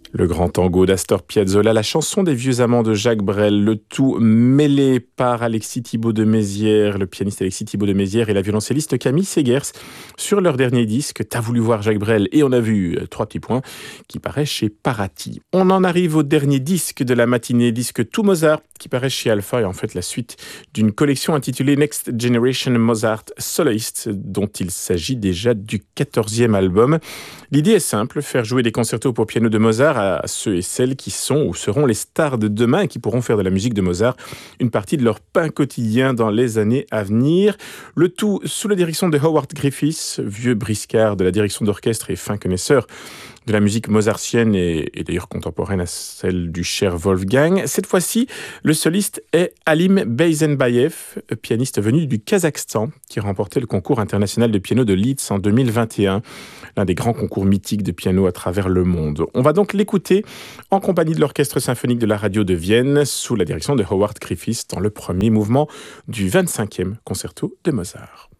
Le grand tango d'Astor Piazzolla, la chanson des vieux amants de Jacques Brel, le tout mêlé par Alexis Thibault de Mézières, le pianiste Alexis Thibault de Mézières et la violoncelliste Camille Segers sur leur dernier disque T'as voulu voir Jacques Brel et on a vu trois petits points qui paraît chez Paraty. On en arrive au dernier disque de la matinée, disque Tout Mozart qui paraît chez Alpha et en fait la suite d'une collection intitulée Next Generation Mozart Soloists dont il s'agit déjà du 14e album. L'idée est simple, faire jouer des concertos pour piano de Mozart à ceux et celles qui sont ou seront les stars de demain et qui pourront faire de la musique de Mozart une partie de leur pain quotidien dans les années à venir. Le tout sous la direction de Howard Griffiths, vieux briscard de la direction d'orchestre et fin connaisseur de la musique mozartienne et d'ailleurs contemporaine à celle du cher Wolfgang. Cette fois-ci, le soliste est Halim Beyzenbayev, pianiste venu du Kazakhstan, qui remportait le concours international de piano de Leeds en 2021, l'un des grands concours mythiques de piano à travers le monde. On va donc l'écouter en compagnie de l'Orchestre symphonique de la radio de Vienne, sous la direction de Howard Griffiths, dans le premier mouvement du 25e concerto de Mozart.